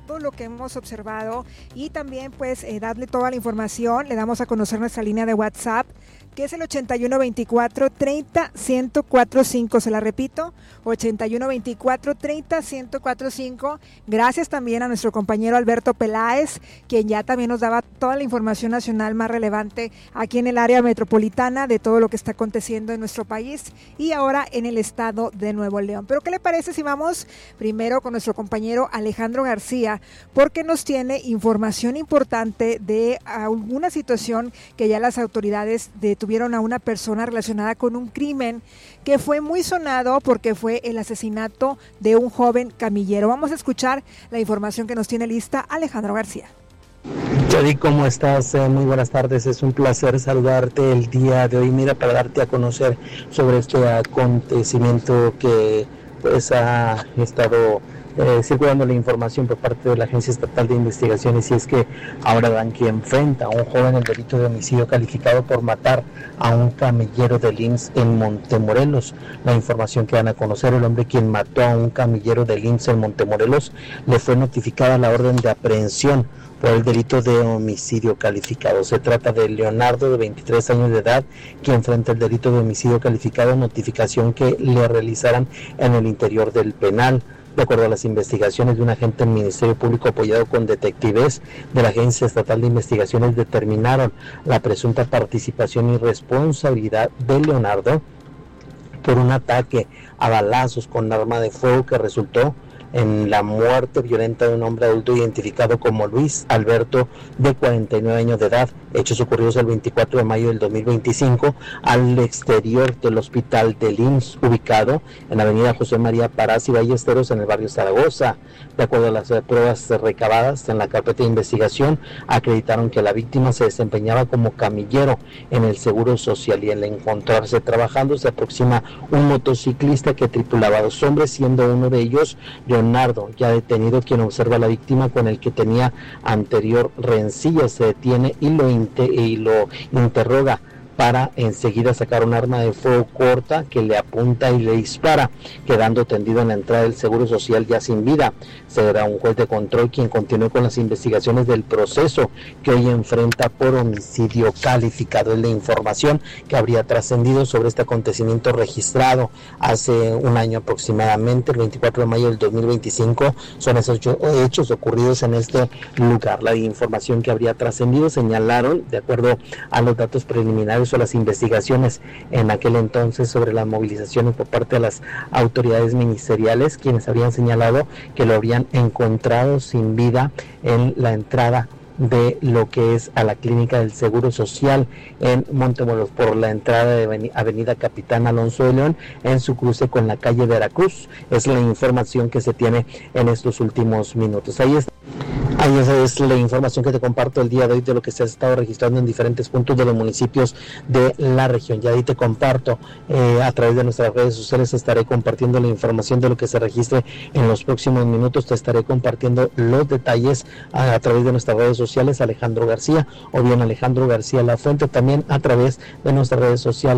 todo lo que hemos observado y también pues darle toda la información. Le damos a conocer nuestra línea de WhatsApp, que es el 8124-30-1045, se la repito, 8124-30-1045. Gracias también a nuestro compañero Alberto Peláez, quien ya también nos daba toda la información nacional más relevante aquí en el área metropolitana de todo lo que está aconteciendo en nuestro país y ahora en el estado de Nuevo León. Pero ¿qué le parece si vamos primero con nuestro compañero Alejandro García, porque nos tiene información importante de alguna situación que ya las autoridades detuvieron a una persona relacionada con un crimen que fue muy sonado porque fue el asesinato de un joven camillero? Vamos a escuchar la información que nos tiene lista Alejandro García. Yadi, ¿cómo estás? Muy buenas tardes, es un placer saludarte el día de hoy. Mira, para darte a conocer sobre este acontecimiento que pues ha estado circulando la información por parte de la Agencia Estatal de Investigaciones, y es que ahora dan que enfrenta a un joven el delito de homicidio calificado por matar a un camillero del IMSS en Montemorelos. La información que dan a conocer: el hombre quien mató a un camillero del IMSS en Montemorelos le fue notificada la orden de aprehensión por el delito de homicidio calificado. Se trata de Leonardo, de 23 años de edad, quien enfrenta el delito de homicidio calificado, notificación que le realizaran en el interior del penal. De acuerdo a las investigaciones de un agente del Ministerio Público apoyado con detectives de la Agencia Estatal de Investigaciones, determinaron la presunta participación y responsabilidad de Leonardo por un ataque a balazos con arma de fuego que resultó en la muerte violenta de un hombre adulto identificado como Luis Alberto, de 49 años de edad, hechos ocurridos el 24 de mayo del 2025 al exterior del hospital del IMSS, ubicado en la avenida José María Parás y Ballesteros, en el barrio Zaragoza. De acuerdo a las pruebas recabadas en la carpeta de investigación, acreditaron que la víctima se desempeñaba como camillero en el Seguro Social, y al encontrarse trabajando se aproxima un motociclista que tripulaba a 2 hombres, siendo uno de ellos Leonardo, ya detenido, quien observa a la víctima con el que tenía anterior rencilla. Se detiene y lo interroga para enseguida sacar un arma de fuego corta que le apunta y le dispara, quedando tendido en la entrada del Seguro Social ya sin vida. Será un juez de control quien continúe con las investigaciones del proceso que hoy enfrenta por homicidio calificado. Es la información que habría trascendido sobre este acontecimiento registrado hace un año aproximadamente, el 24 de mayo del 2025. Son esos hechos ocurridos en este lugar. La información que habría trascendido, señalaron, de acuerdo a los datos preliminares o las investigaciones en aquel entonces sobre las movilizaciones por parte de las autoridades ministeriales, quienes habían señalado que lo habrían encontrado sin vida en la entrada de lo que es a la clínica del Seguro Social en Montemorelos, por la entrada de avenida Capitán Alonso de León, en su cruce con la calle Veracruz. Es la información que se tiene en estos últimos minutos. Ahí es la información que te comparto el día de hoy de lo que se ha estado registrando en diferentes puntos de los municipios de la región. Ya ahí te comparto a través de nuestras redes sociales, estaré compartiendo la información de lo que se registre en los próximos minutos. Te estaré compartiendo los detalles a través de nuestras redes sociales, Alejandro García, o bien Alejandro García La Fuente, también a través de nuestra red social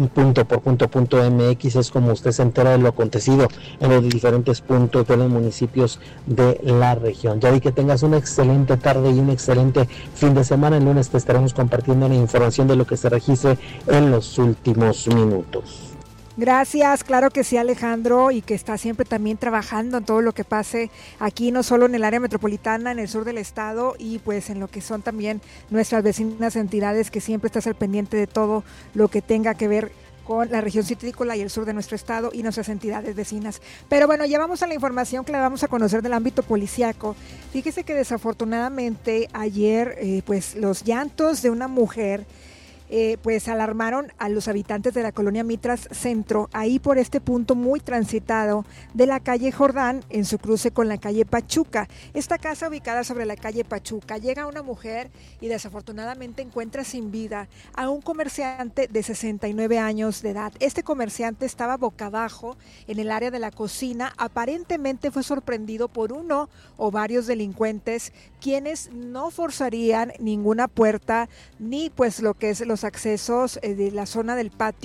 .por.mx. Es como usted se entera de lo acontecido en los diferentes puntos de los municipios de la región. Ya vi que tengas una excelente tarde y un excelente fin de semana. El lunes te estaremos compartiendo la información de lo que se registre en los últimos minutos. Gracias, claro que sí, Alejandro, y que está siempre también trabajando en todo lo que pase aquí, no solo en el área metropolitana, en el sur del estado, y pues en lo que son también nuestras vecinas entidades, que siempre estás al pendiente de todo lo que tenga que ver con la región citrícola y el sur de nuestro estado y nuestras entidades vecinas. Pero bueno, ya vamos a la información que le vamos a conocer del ámbito policiaco. Fíjese que desafortunadamente ayer pues los llantos de una mujer pues alarmaron a los habitantes de la colonia Mitras Centro, ahí por este punto muy transitado de la calle Jordán, en su cruce con la calle Pachuca. Esta casa ubicada sobre la calle Pachuca, llega una mujer y desafortunadamente encuentra sin vida a un comerciante de 69 años de edad. Este comerciante estaba boca abajo en el área de la cocina. Aparentemente fue sorprendido por uno o varios delincuentes, quienes no forzarían ninguna puerta ni pues lo que es los accesos de la zona del patio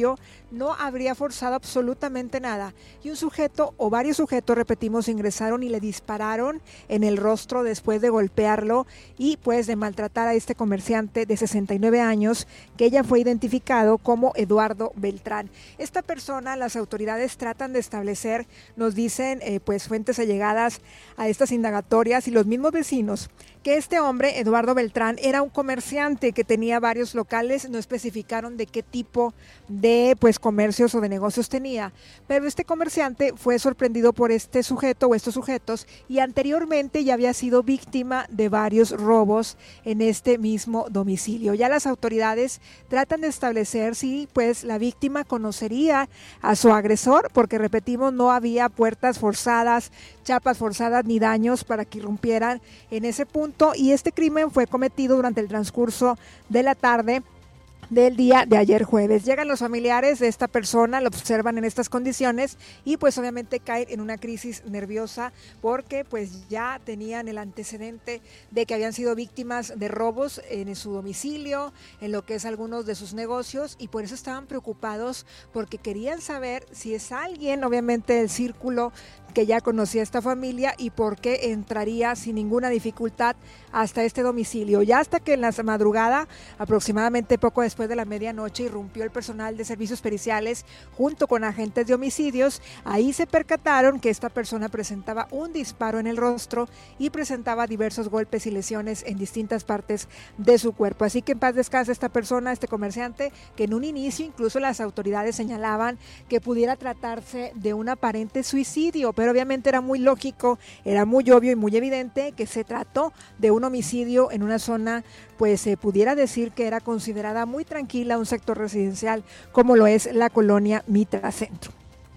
no habría forzado absolutamente nada. Y un sujeto o varios sujetos, repetimos, ingresaron y le dispararon en el rostro después de golpearlo y pues de maltratar a este comerciante de 69 años, que ya fue identificado como Eduardo Beltrán. Esta persona, las autoridades tratan de establecer, nos dicen pues fuentes allegadas a estas indagatorias y los mismos vecinos, que este hombre, Eduardo Beltrán, era un comerciante que tenía varios locales, no especificaron de qué tipo de pues comercios o de negocios tenía, pero este comerciante fue sorprendido por este sujeto o estos sujetos y anteriormente ya había sido víctima de varios robos en este mismo domicilio. Ya las autoridades tratan de establecer si pues la víctima conocería a su agresor, porque repetimos, no había puertas forzadas, chapas forzadas ni daños para que irrumpieran en ese punto, y este crimen fue cometido durante el transcurso de la tarde del día de ayer jueves. Llegan los familiares de esta persona, lo observan en estas condiciones y pues obviamente caen en una crisis nerviosa porque pues ya tenían el antecedente de que habían sido víctimas de robos en su domicilio, en lo que es algunos de sus negocios, y por eso estaban preocupados porque querían saber si es alguien, obviamente del círculo que ya conocía esta familia, y por qué entraría sin ninguna dificultad hasta este domicilio. Ya hasta que en la madrugada, aproximadamente poco después de la medianoche, irrumpió el personal de servicios periciales junto con agentes de homicidios. Ahí se percataron que esta persona presentaba un disparo en el rostro y presentaba diversos golpes y lesiones en distintas partes de su cuerpo. Así que en paz descanse esta persona, este comerciante, que en un inicio incluso las autoridades señalaban que pudiera tratarse de un aparente suicidio, pero obviamente era muy lógico, era muy obvio y muy evidente que se trató de un homicidio en una zona, pues se pudiera decir que era considerada muy tranquila, un sector residencial como lo es la colonia Mitra Centro.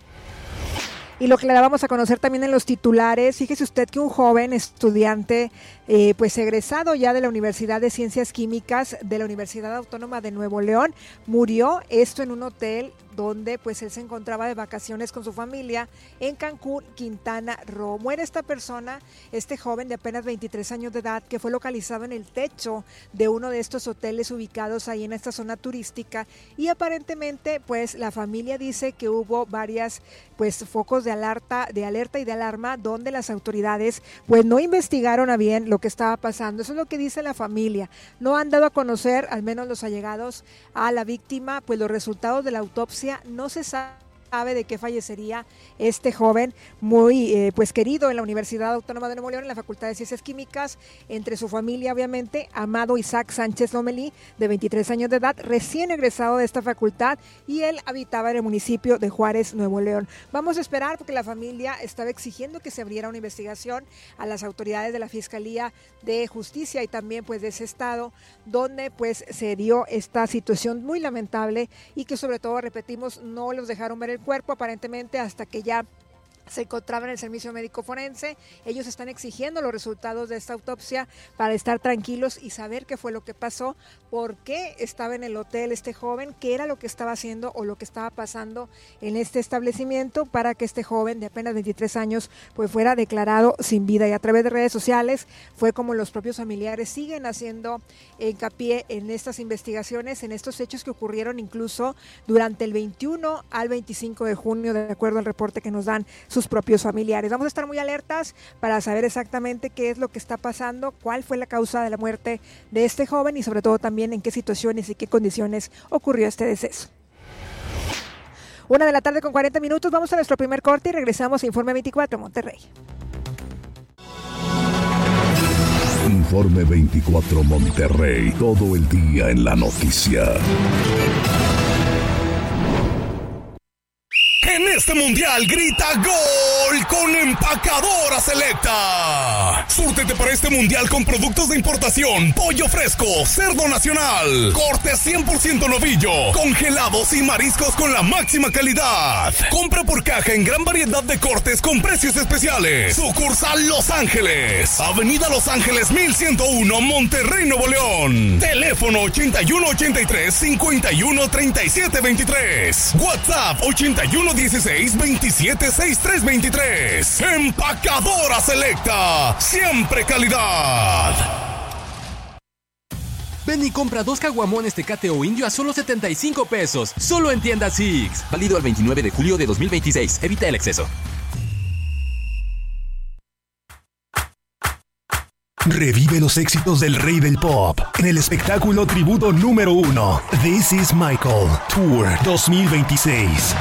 Y lo que le vamos a conocer también en los titulares, fíjese usted que un joven estudiante, pues egresado ya de la Universidad de Ciencias Químicas de la Universidad Autónoma de Nuevo León, murió, esto en un hotel donde pues él se encontraba de vacaciones con su familia en Cancún, Quintana Roo. Muere esta persona, este joven de apenas 23 años de edad, que fue localizado en el techo de uno de estos hoteles ubicados ahí en esta zona turística, y aparentemente pues la familia dice que hubo varias pues focos de alerta y de alarma donde las autoridades pues no investigaron a bien lo que estaba pasando. Eso es lo que dice la familia. No han dado a conocer, al menos los allegados a la víctima, pues los resultados de la autopsia. No se sabe de qué fallecería este joven muy pues querido en la Universidad Autónoma de Nuevo León, en la Facultad de Ciencias Químicas. Entre su familia, obviamente, Amado Isaac Sánchez Lomelí, de 23 años de edad, recién egresado de esta facultad, y él habitaba en el municipio de Juárez, Nuevo León. Vamos a esperar, porque la familia estaba exigiendo que se abriera una investigación a las autoridades de la Fiscalía de Justicia y también pues de ese estado, donde pues se dio esta situación muy lamentable y que sobre todo, repetimos, no los dejaron ver el cuerpo aparentemente hasta que ya se encontraba en el servicio médico forense. Ellos están exigiendo los resultados de esta autopsia para estar tranquilos y saber qué fue lo que pasó, por qué estaba en el hotel este joven, qué era lo que estaba haciendo o lo que estaba pasando en este establecimiento para que este joven de apenas 23 años pues fuera declarado sin vida. Y a través de redes sociales fue como los propios familiares siguen haciendo hincapié en estas investigaciones, en estos hechos que ocurrieron incluso durante el 21 al 25 de junio, de acuerdo al reporte que nos dan sus propios familiares. Vamos a estar muy alertas para saber exactamente qué es lo que está pasando, cuál fue la causa de la muerte de este joven y sobre todo también en qué situaciones y qué condiciones ocurrió este deceso. 1:40 p.m, vamos a nuestro primer corte y regresamos a Informe 24 Monterrey. Informe 24 Monterrey, todo el día en la noticia. En este mundial grita gol con Empacadora Selecta. Súrtete para este mundial con productos de importación, pollo fresco, cerdo nacional, corte 100% novillo, congelados y mariscos con la máxima calidad. Compra por caja en gran variedad de cortes con precios especiales. Sucursal Los Ángeles, Avenida Los Ángeles 1101, Monterrey, Nuevo León. Teléfono 8183-513723. WhatsApp 8116-276323. Empacadora Selecta, siempre calidad. Ven y compra 2 caguamones Tecate o Indio a solo 75 pesos. Solo en tiendas Six. Válido al 29 de julio de 2026. Evita el exceso. Revive los éxitos del rey del pop en el espectáculo tributo número 1, This is Michael Tour 2026.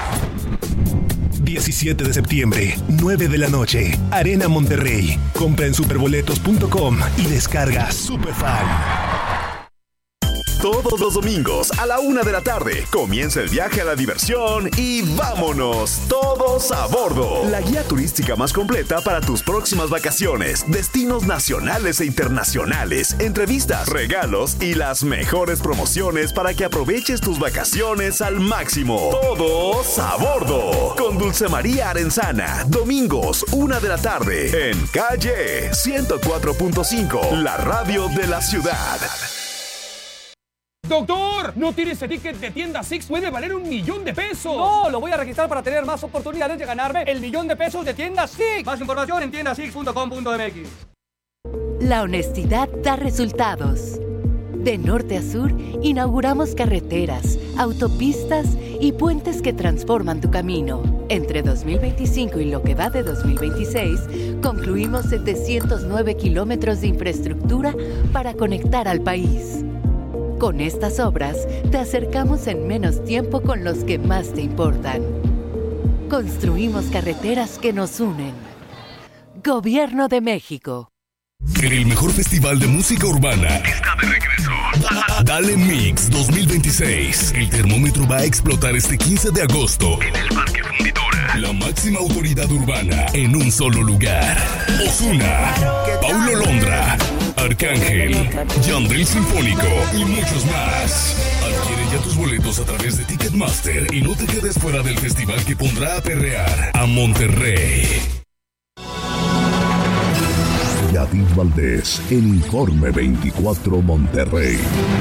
17 de septiembre, 9 de la noche, Arena Monterrey. Compra en superboletos.com y descarga Superfan. Todos los domingos a la 1 de la tarde comienza el viaje a la diversión y ¡vámonos! Todos a bordo. La guía turística más completa para tus próximas vacaciones, destinos nacionales e internacionales, entrevistas, regalos y las mejores promociones para que aproveches tus vacaciones al máximo. Todos a bordo. Con Dulce María Arenzana, domingos 1 de la tarde en Calle 104.5, la radio de la ciudad. ¡Doctor! No tire ese ticket de tienda Six, puede valer $1,000,000 de pesos. No, lo voy a registrar para tener más oportunidades de ganarme el $1,000,000 de pesos de tienda Six. Más información en tiendasix.com.mx. La honestidad da resultados. De norte a sur, inauguramos carreteras, autopistas y puentes que transforman tu camino. Entre 2025 y lo que va de 2026, concluimos 709 kilómetros de infraestructura para conectar al país. Con estas obras, te acercamos en menos tiempo con los que más te importan. Construimos carreteras que nos unen. Gobierno de México. El mejor festival de música urbana está de regreso. Dale Mix 2026. El termómetro va a explotar este 15 de agosto en el Parque Fundidora. La máxima autoridad urbana en un solo lugar. Ozuna, Paulo Londra, Arcángel, Yandel Sinfónico y muchos más. Adquiere ya tus boletos a través de Ticketmaster y no te quedes fuera del festival que pondrá a perrear a Monterrey. David Valdés, en Informe 24 Monterrey.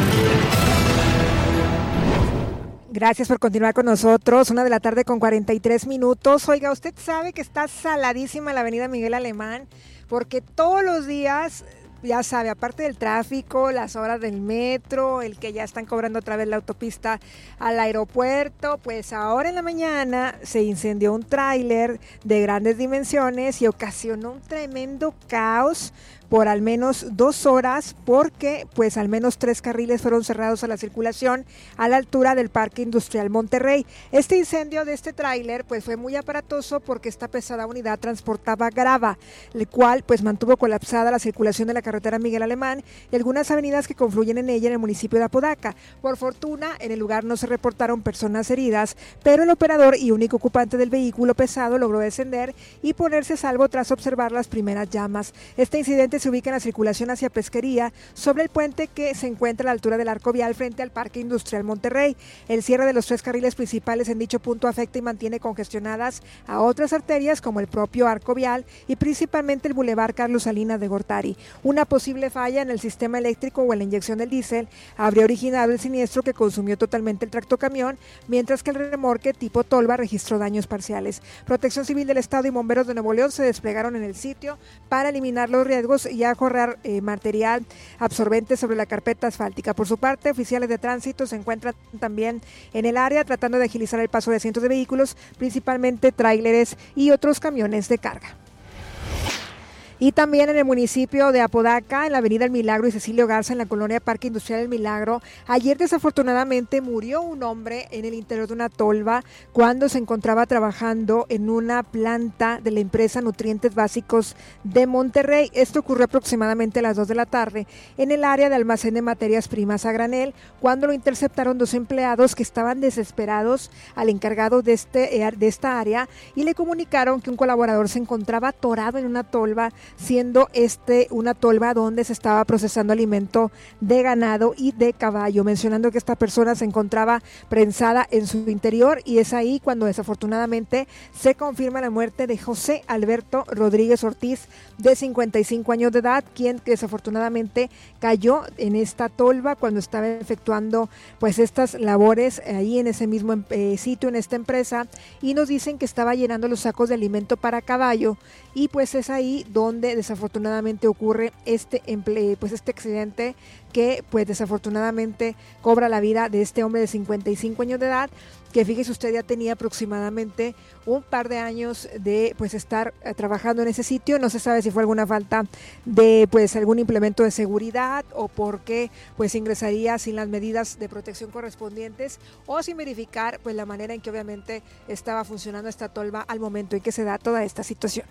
Gracias por continuar con nosotros. 1 de la tarde con 43 minutos. Oiga, usted sabe que está saladísima la avenida Miguel Alemán, porque todos los días, ya sabe, aparte del tráfico, las horas del metro, el que ya están cobrando otra vez la autopista al aeropuerto, pues ahora en la mañana se incendió un tráiler de grandes dimensiones y ocasionó un tremendo caos por al menos 2 horas, porque pues al menos 3 carriles fueron cerrados a la circulación a la altura del Parque Industrial Monterrey. Este incendio de este tráiler pues fue muy aparatoso porque esta pesada unidad transportaba grava, el cual pues mantuvo colapsada la circulación de la carretera Miguel Alemán y algunas avenidas que confluyen en ella en el municipio de Apodaca. Por fortuna, en el lugar no se reportaron personas heridas, pero el operador y único ocupante del vehículo pesado logró descender y ponerse a salvo tras observar las primeras llamas. Este incidente se ubica en la circulación hacia Pesquería, sobre el puente que se encuentra a la altura del arco vial frente al Parque Industrial Monterrey. El cierre de los 3 carriles principales en dicho punto afecta y mantiene congestionadas a otras arterias como el propio arco vial y principalmente el bulevar Carlos Salinas de Gortari. Una posible falla en el sistema eléctrico o en la inyección del diésel habría originado el siniestro que consumió totalmente el tractocamión, mientras que el remolque tipo tolva registró daños parciales. Protección Civil del Estado y bomberos de Nuevo León se desplegaron en el sitio para eliminar los riesgos y ahorrar material absorbente sobre la carpeta asfáltica. Por su parte, oficiales de tránsito se encuentran también en el área tratando de agilizar el paso de cientos de vehículos, principalmente tráileres y otros camiones de carga. Y también en el municipio de Apodaca, en la avenida El Milagro y Cecilio Garza, en la colonia Parque Industrial El Milagro, ayer desafortunadamente murió un hombre en el interior de una tolva cuando se encontraba trabajando en una planta de la empresa Nutrientes Básicos de Monterrey. Esto ocurrió aproximadamente a las 2 de la tarde en el área de almacén de materias primas a granel, cuando lo interceptaron 2 empleados que estaban desesperados al encargado de esta área y le comunicaron que un colaborador se encontraba atorado en una tolva, siendo una tolva donde se estaba procesando alimento de ganado y de caballo, mencionando que esta persona se encontraba prensada en su interior, y es ahí cuando desafortunadamente se confirma la muerte de José Alberto Rodríguez Ortiz, de 55 años de edad, quien desafortunadamente cayó en esta tolva cuando estaba efectuando pues estas labores ahí en ese mismo sitio, en esta empresa, y nos dicen que estaba llenando los sacos de alimento para caballo, y pues es ahí donde donde desafortunadamente ocurre este accidente que pues desafortunadamente cobra la vida de este hombre de 55 años de edad, que fíjese usted ya tenía aproximadamente un par de años de pues estar trabajando en ese sitio. No se sabe si fue alguna falta de pues algún implemento de seguridad o por qué pues ingresaría sin las medidas de protección correspondientes o sin verificar pues la manera en que obviamente estaba funcionando esta tolva al momento en que se da toda esta situación.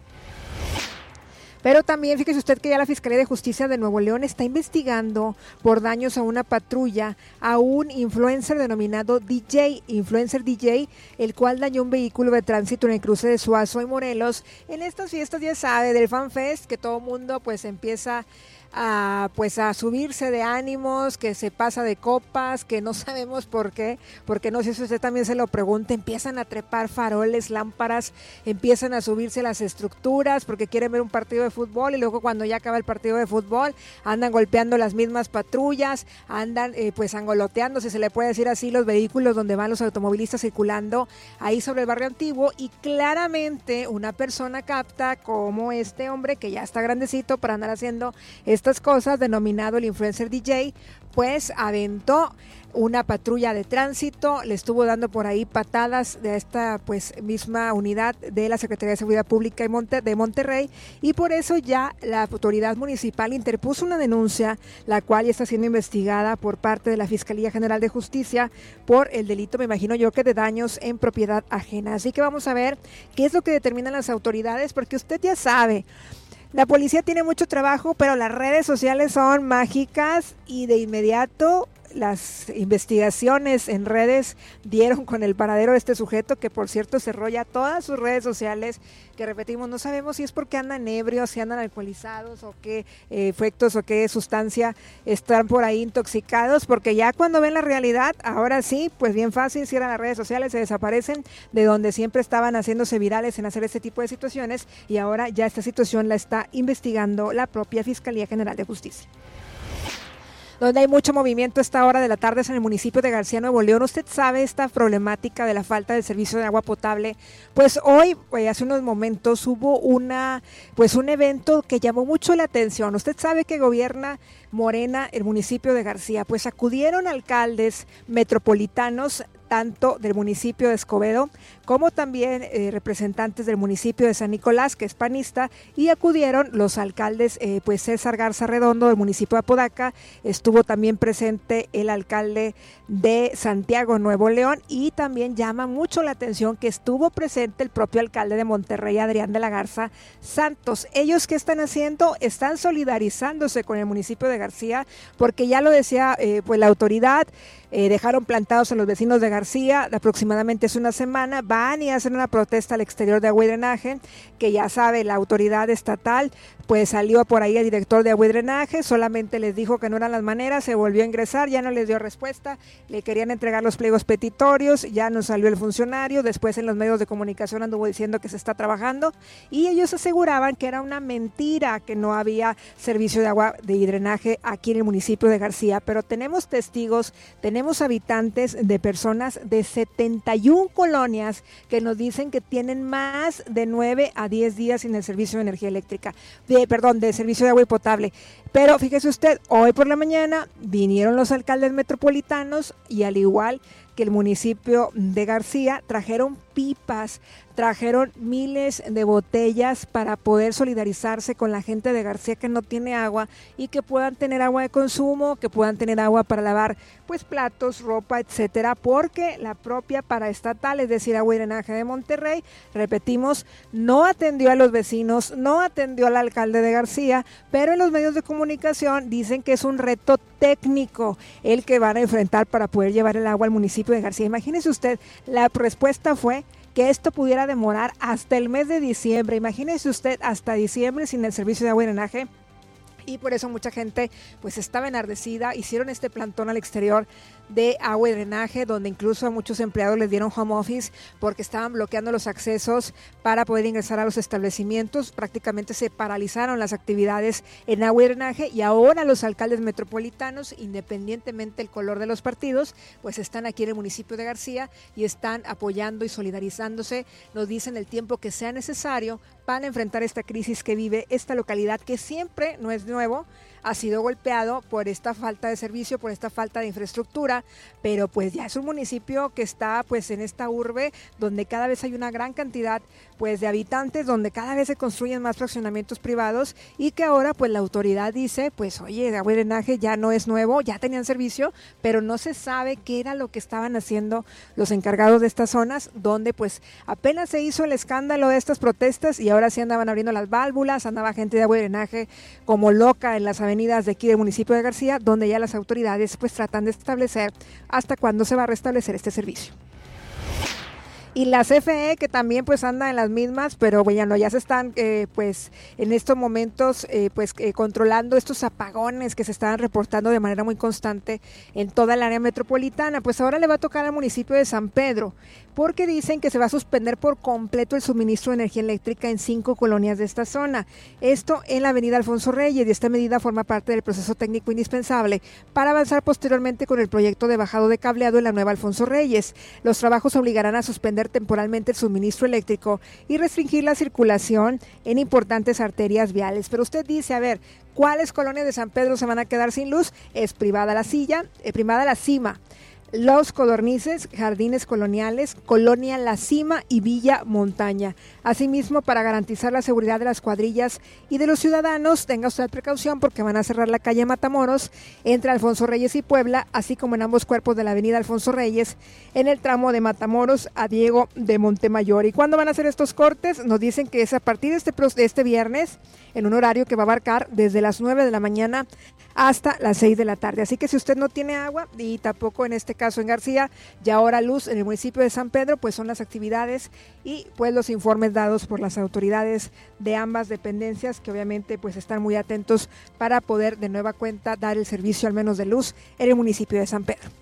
Pero también fíjese usted que ya la Fiscalía de Justicia de Nuevo León está investigando por daños a una patrulla a un influencer denominado influencer DJ, el cual dañó un vehículo de tránsito en el cruce de Suazo y Morelos. En estas fiestas, ya sabe, del FanFest, que todo mundo pues empieza a subirse de ánimos, que se pasa de copas, que no sabemos por qué, porque no sé si usted también se lo pregunta, empiezan a trepar faroles, lámparas, empiezan a subirse las estructuras porque quieren ver un partido de fútbol y luego cuando ya acaba el partido de fútbol andan golpeando las mismas patrullas, andan angoloteando, si se le puede decir así, los vehículos donde van los automovilistas circulando ahí sobre el barrio antiguo, y claramente una persona capta como este hombre que ya está grandecito para andar haciendo estas cosas, denominado el influencer DJ, pues aventó una patrulla de tránsito, le estuvo dando por ahí patadas de esta pues misma unidad de la Secretaría de Seguridad Pública de Monterrey, y por eso ya la autoridad municipal interpuso una denuncia, la cual ya está siendo investigada por parte de la Fiscalía General de Justicia por el delito, me imagino yo, que de daños en propiedad ajena. Así que vamos a ver qué es lo que determinan las autoridades, porque usted ya sabe, la policía tiene mucho trabajo, pero las redes sociales son mágicas y de inmediato las investigaciones en redes dieron con el paradero de este sujeto, que por cierto cerró ya todas sus redes sociales, que repetimos, no sabemos si es porque andan ebrios, si andan alcoholizados o qué efectos o qué sustancia están por ahí intoxicados, porque ya cuando ven la realidad, ahora sí, pues bien fácil, cierran las redes sociales, se desaparecen de donde siempre estaban haciéndose virales en hacer este tipo de situaciones, y ahora ya esta situación la está investigando la propia Fiscalía General de Justicia. Donde hay mucho movimiento a esta hora de la tarde es en el municipio de García, Nuevo León. Usted sabe esta problemática de la falta del servicio de agua potable. Pues hoy, hace unos momentos, hubo un evento que llamó mucho la atención. Usted sabe que gobierna Morena el municipio de García. Pues acudieron alcaldes metropolitanos, tanto del municipio de Escobedo como también representantes del municipio de San Nicolás, que es panista, y acudieron los alcaldes, César Garza Redondo del municipio de Apodaca, estuvo también presente el alcalde de Santiago, Nuevo León, y también llama mucho la atención que estuvo presente el propio alcalde de Monterrey, Adrián de la Garza Santos. Ellos, ¿qué están haciendo? Están solidarizándose con el municipio de García, porque ya lo decía la autoridad, dejaron plantados a los vecinos de García aproximadamente hace una semana, van y hacen una protesta al exterior de Agua y Drenaje, que ya sabe, la autoridad estatal pues salió por ahí el director de Agua y Drenaje, solamente les dijo que no eran las maneras, se volvió a ingresar, ya no les dio respuesta, le querían entregar los pliegos petitorios, ya no salió el funcionario, después en los medios de comunicación anduvo diciendo que se está trabajando, y ellos aseguraban que era una mentira, que no había servicio de agua y drenaje aquí en el municipio de García, pero tenemos testigos, tenemos habitantes de personas de 71 colonias que nos dicen que tienen más de 9 a 10 días sin el servicio de energía eléctrica, de servicio de agua y potable. Pero fíjese usted, hoy por la mañana vinieron los alcaldes metropolitanos y al igual que el municipio de García, trajeron pipas, trajeron miles de botellas para poder solidarizarse con la gente de García que no tiene agua y que puedan tener agua de consumo, que puedan tener agua para lavar pues platos, ropa, etcétera, porque la propia paraestatal, es decir, Agua y Drenaje de Monterrey, repetimos, no atendió a los vecinos, no atendió al alcalde de García, pero en los medios de comunicación dicen que es un reto técnico el que van a enfrentar para poder llevar el agua al municipio de García. Imagínese usted, la respuesta fue que esto pudiera demorar hasta el mes de diciembre. Imagínese usted hasta diciembre sin el servicio de agua y drenaje. y por eso mucha gente pues estaba enardecida, hicieron este plantón al exterior de agua y drenaje, donde incluso a muchos empleados les dieron home office porque estaban bloqueando los accesos para poder ingresar a los establecimientos. Prácticamente se paralizaron las actividades en agua y drenaje, y ahora los alcaldes metropolitanos, independientemente del color de los partidos, pues están aquí en el municipio de García y están apoyando y solidarizándose, nos dicen, el tiempo que sea necesario para enfrentar esta crisis que vive esta localidad, que siempre, no es nuevo, ha sido golpeado por esta falta de servicio, por esta falta de infraestructura, pero pues ya es un municipio que está pues en esta urbe donde cada vez hay una gran cantidad pues de habitantes, donde cada vez se construyen más fraccionamientos privados, y que ahora pues la autoridad dice, pues oye, el agua y drenaje ya no es nuevo, ya tenían servicio, pero no se sabe qué era lo que estaban haciendo los encargados de estas zonas, donde pues apenas se hizo el escándalo de estas protestas y ahora sí andaban abriendo las válvulas, andaba gente de agua y drenaje como loca en las avenidas de aquí del municipio de García, donde ya las autoridades pues tratan de establecer hasta cuándo se va a restablecer este servicio. Y la CFE, que también pues anda en las mismas, pero bueno, ya se están pues en estos momentos controlando estos apagones que se estaban reportando de manera muy constante en toda el área metropolitana. Pues ahora le va a tocar al municipio de San Pedro, porque dicen que se va a suspender por completo el suministro de energía eléctrica en 5 colonias de esta zona. Esto en la avenida Alfonso Reyes, y esta medida forma parte del proceso técnico indispensable para avanzar posteriormente con el proyecto de bajado de cableado en la nueva Alfonso Reyes. Los trabajos obligarán a suspender temporalmente el suministro eléctrico y restringir la circulación en importantes arterias viales. Pero usted dice, a ver, ¿cuáles colonias de San Pedro se van a quedar sin luz? Es Privada La Cima, Los Codornices, Jardines Coloniales, Colonia La Cima y Villa Montaña. Asimismo, para garantizar la seguridad de las cuadrillas y de los ciudadanos, tenga usted precaución porque van a cerrar la calle Matamoros entre Alfonso Reyes y Puebla, así como en ambos cuerpos de la avenida Alfonso Reyes, en el tramo de Matamoros a Diego de Montemayor. ¿Y cuándo van a hacer estos cortes? Nos dicen que es a partir de este viernes, en un horario que va a abarcar desde las 9 de la mañana hasta las 6 de la tarde. Así que si usted no tiene agua, y tampoco en este caso en García, y ahora luz en el municipio de San Pedro, pues son las actividades y pues los informes dados por las autoridades de ambas dependencias, que obviamente pues están muy atentos para poder de nueva cuenta dar el servicio al menos de luz en el municipio de San Pedro.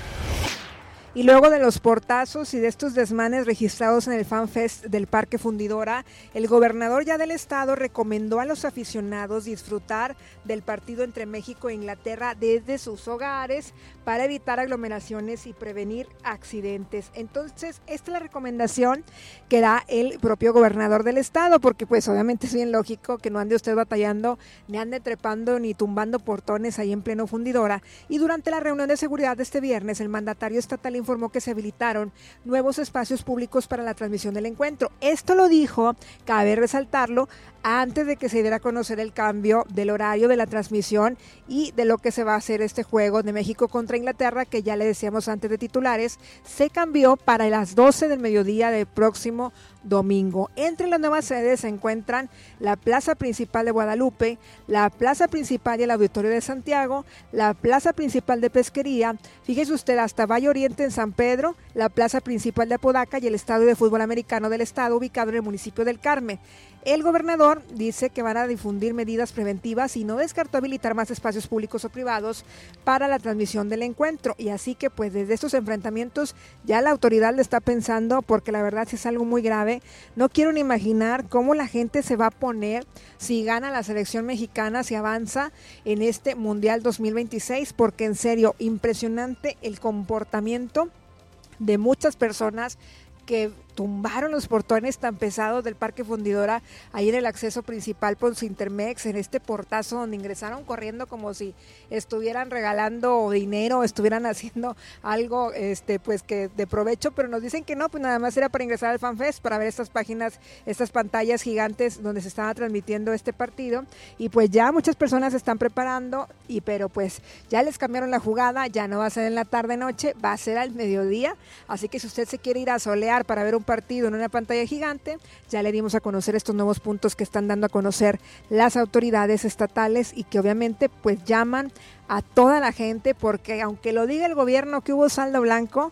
Y luego de los portazos y de estos desmanes registrados en el FanFest del Parque Fundidora, el gobernador ya del estado recomendó a los aficionados disfrutar del partido entre México e Inglaterra desde sus hogares para evitar aglomeraciones y prevenir accidentes. Entonces, esta es la recomendación que da el propio gobernador del estado, porque pues obviamente es bien lógico que no ande usted batallando, ni ande trepando ni tumbando portones ahí en pleno Fundidora. Y durante la reunión de seguridad de este viernes, el mandatario estatal informó que se habilitaron nuevos espacios públicos para la transmisión del encuentro. Esto lo dijo, cabe resaltarlo, antes de que se diera a conocer el cambio del horario de la transmisión y de lo que se va a hacer este juego de México contra Inglaterra, que ya le decíamos antes de titulares, se cambió para las 12 del mediodía del próximo domingo. Entre las nuevas sedes se encuentran la Plaza Principal de Guadalupe, la Plaza Principal y el Auditorio de Santiago, la Plaza Principal de Pesquería, fíjese usted, hasta Valle Oriente en San Pedro, la Plaza Principal de Apodaca y el Estadio de Fútbol Americano del Estado, ubicado en el municipio del Carmen. El gobernador dice que van a difundir medidas preventivas y no descartó habilitar más espacios públicos o privados para la transmisión del encuentro. Y así que pues desde estos enfrentamientos ya la autoridad le está pensando, porque la verdad sí es algo muy grave. No quiero ni imaginar cómo la gente se va a poner si gana la selección mexicana, si avanza en este Mundial 2026, porque en serio, impresionante el comportamiento de muchas personas que tumbaron los portones tan pesados del Parque Fundidora ahí en el acceso principal por Intermex, en este portazo donde ingresaron corriendo como si estuvieran regalando dinero, estuvieran haciendo algo pues que de provecho, pero nos dicen que no, pues nada más era para ingresar al FanFest, para ver estas páginas, estas pantallas gigantes donde se estaba transmitiendo este partido. Y pues ya muchas personas se están preparando, pero pues ya les cambiaron la jugada, ya no va a ser en la tarde noche, va a ser al mediodía, así que si usted se quiere ir a solear para ver un partido en una pantalla gigante, ya le dimos a conocer estos nuevos puntos que están dando a conocer las autoridades estatales y que obviamente pues llaman a toda la gente, porque aunque lo diga el gobierno que hubo saldo blanco,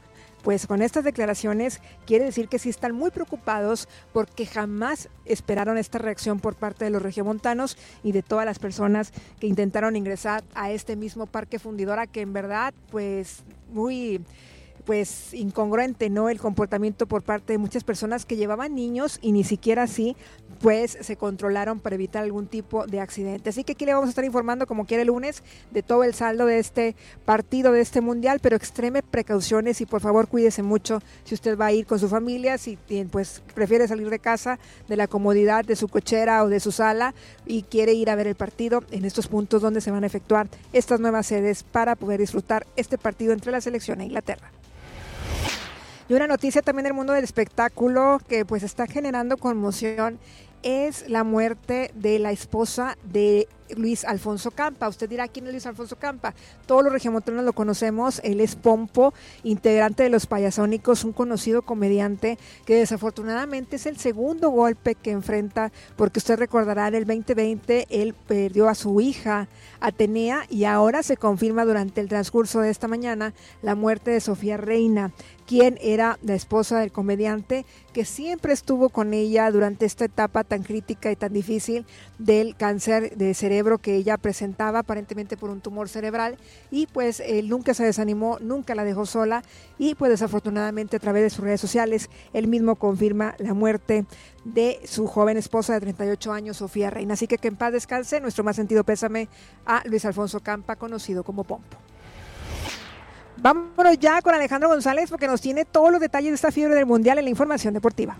pues con estas declaraciones quiere decir que sí están muy preocupados porque jamás esperaron esta reacción por parte de los regiomontanos y de todas las personas que intentaron ingresar a este mismo parque fundidora, que en verdad pues muy incongruente, ¿no? El comportamiento por parte de muchas personas que llevaban niños y ni siquiera así pues se controlaron para evitar algún tipo de accidente. Así que aquí le vamos a estar informando como quiera el lunes de todo el saldo de este partido, de este mundial, pero extreme precauciones y por favor cuídese mucho si usted va a ir con su familia, si pues prefiere salir de casa, de la comodidad de su cochera o de su sala y quiere ir a ver el partido en estos puntos donde se van a efectuar estas nuevas sedes para poder disfrutar este partido entre la selección e Inglaterra. Y una noticia también del mundo del espectáculo que pues está generando conmoción es la muerte de la esposa de Luis Alfonso Campa. Usted dirá, ¿quién es Luis Alfonso Campa? Todos los regiomontanos lo conocemos, él es Pompo, integrante de Los Payasónicos, un conocido comediante que desafortunadamente es el segundo golpe que enfrenta, porque usted recordará en el 2020 él perdió a su hija Atenea y ahora se confirma durante el transcurso de esta mañana la muerte de Sofía Reina, quien era la esposa del comediante que siempre estuvo con ella durante esta etapa tan crítica y tan difícil del cáncer de cerebro que ella presentaba aparentemente por un tumor cerebral, y pues él nunca se desanimó, nunca la dejó sola y pues desafortunadamente a través de sus redes sociales él mismo confirma la muerte de su joven esposa de 38 años, Sofía Reina. Así que en paz descanse, nuestro más sentido pésame a Luis Alfonso Campa, conocido como Pompo. Vámonos ya con Alejandro González porque nos tiene todos los detalles de esta fiebre del Mundial en la información deportiva.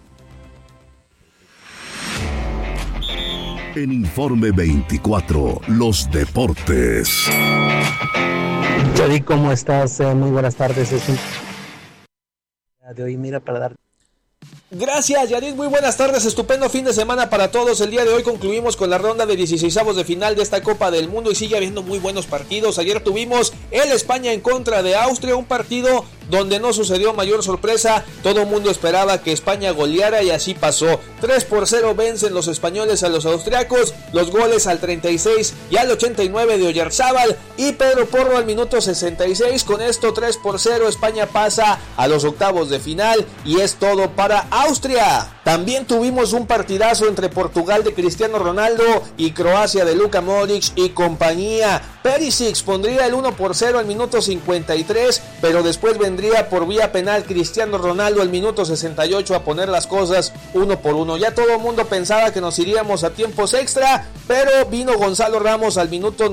En Informe 24, los deportes. Yadi, ¿cómo estás? Muy buenas tardes. Es un de hoy, mira, para dar. Gracias, Yadid, muy buenas tardes, estupendo fin de semana para todos. El día de hoy concluimos con la ronda de 16avos de final de esta Copa del Mundo y sigue habiendo muy buenos partidos. Ayer tuvimos el España en contra de Austria, un partido donde no sucedió mayor sorpresa. Todo el mundo esperaba que España goleara y así pasó. 3-0 vencen los españoles a los austriacos, los goles al 36 y al 89 de Oyarzábal y Pedro Porro al minuto 66. Con esto 3-0 España pasa a los octavos de final y es todo para Austria. También tuvimos un partidazo entre Portugal de Cristiano Ronaldo y Croacia de Luka Modric y compañía. Perisic pondría el 1-0 al minuto 53, pero después vendría por vía penal Cristiano Ronaldo al minuto 68 a poner las cosas 1-1. Ya todo el mundo pensaba que nos iríamos a tiempos extra, pero vino Gonzalo Ramos al minuto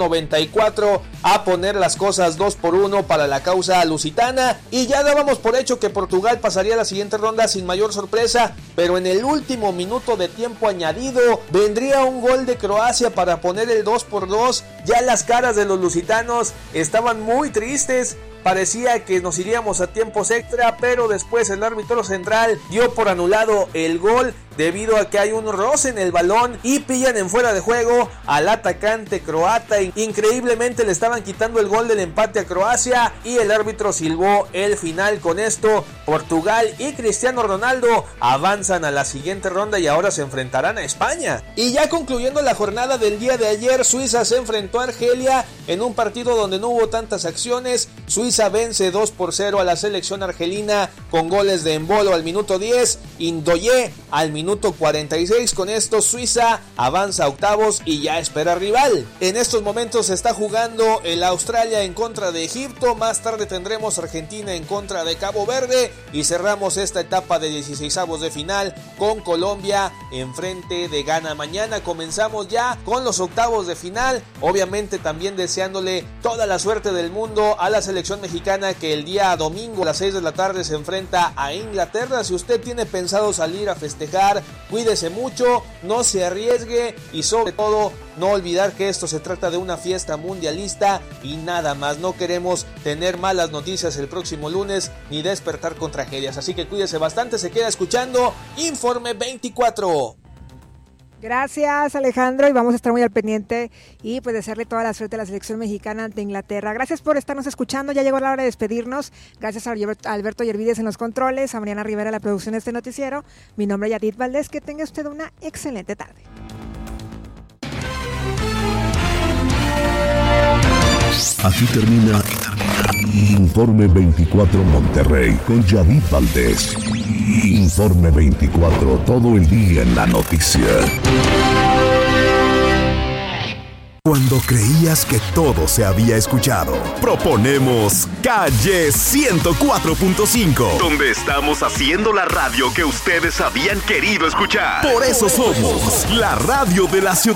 94 a poner las cosas 2-1 para la causa lusitana y ya dábamos por hecho que Portugal pasaría a la siguiente ronda sin mayor sorpresa, pero en el último minuto de tiempo añadido vendría un gol de Croacia para poner el 2-2. Ya las caras de los lusitanos estaban muy tristes. Parecía que nos iríamos a tiempos extra, pero después el árbitro central dio por anulado el gol debido a que hay un roce en el balón y pillan en fuera de juego al atacante croata. Increíblemente le estaban quitando el gol del empate a Croacia y el árbitro silbó el final. Con esto Portugal y Cristiano Ronaldo avanzan a la siguiente ronda y ahora se enfrentarán a España. Y ya concluyendo la jornada del día de ayer, Suiza se enfrentó a Argelia en un partido donde no hubo tantas acciones. Suiza vence 2-0 a la selección argelina con goles de Embolo al minuto 10, Indoye al minuto 46. Con esto Suiza avanza a octavos y ya espera rival. En estos momentos se está jugando el Australia en contra de Egipto. Más tarde tendremos Argentina en contra de Cabo Verde y cerramos esta etapa de 16avos de final con Colombia en frente de Ghana. Mañana comenzamos ya con los octavos de final, obviamente también deseándole toda la suerte del mundo a la selección mexicana que el día domingo a las 6 de la tarde se enfrenta a Inglaterra. Si usted tiene pensado salir a festejar, cuídese mucho, no se arriesgue y sobre todo no olvidar que esto se trata de una fiesta mundialista y nada más. No queremos tener malas noticias el próximo lunes ni despertar con tragedias, así que cuídese bastante. Se queda escuchando Informe 24. Gracias, Alejandro, y vamos a estar muy al pendiente y pues desearle toda la suerte a la selección mexicana ante Inglaterra. Gracias por estarnos escuchando, ya llegó la hora de despedirnos. Gracias a Alberto Yervides en los controles, a Mariana Rivera en la producción de este noticiero. Mi nombre es Yadid Valdés, que tenga usted una excelente tarde. Aquí termina Informe 24 Monterrey con Yadid Valdés. Informe 24, todo el día en la noticia. Cuando creías que todo se había escuchado, proponemos Calle 104.5, donde estamos haciendo la radio que ustedes habían querido escuchar. Por eso somos la radio de la ciudad.